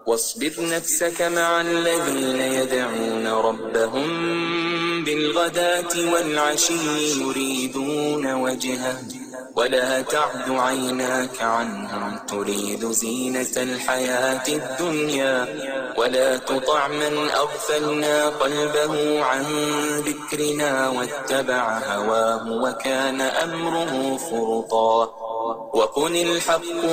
واصبر نفسك مع الذين يدعون ربهم بالغداة والعشي يريدون وجهه ولا تعد عيناك عنهم تريد زينة الحياة الدنيا ولا تطع من أغفلنا قلبه عن ذكرنا واتبع هواه وكان أمره فرطا وقل الحق